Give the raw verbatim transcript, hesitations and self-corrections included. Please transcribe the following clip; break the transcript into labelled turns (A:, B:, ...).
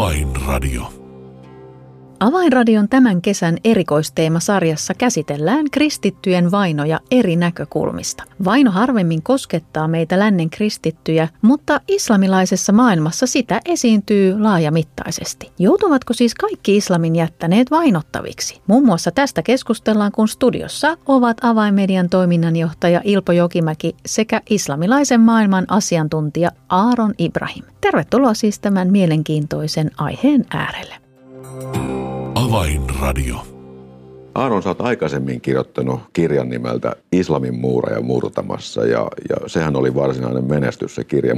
A: Avainradio.
B: Avainradion tämän kesän erikoisteemasarjassa käsitellään kristittyjen vainoja eri näkökulmista. Vaino harvemmin koskettaa meitä lännen kristittyjä, mutta islamilaisessa maailmassa sitä esiintyy laajamittaisesti. Joutuvatko siis kaikki islamin jättäneet vainottaviksi? Muun muassa tästä keskustellaan, kun studiossa ovat Avainmedian toiminnanjohtaja Ilpo Jokimäki sekä islamilaisen maailman asiantuntija Aaron Ibrahim. Tervetuloa siis tämän mielenkiintoisen aiheen äärelle.
A: Avainradio.
C: Aaron, sä oot aikaisemmin kirjoittanut kirjan nimeltä Islamin muuraja murtamassa ja, ja sehän oli varsinainen menestys se kirja.